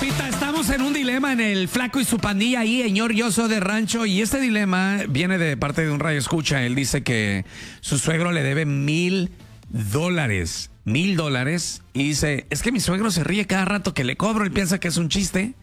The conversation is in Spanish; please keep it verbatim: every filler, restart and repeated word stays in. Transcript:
Lupita, estamos en un dilema en el Flaco y su pandilla ahí, señor Yo Soy de Rancho, y este dilema viene de parte de un radio escucha. Él dice que su suegro le debe mil dólares, mil dólares, y dice, es que mi suegro se ríe cada rato que le cobro, él piensa que es un chiste,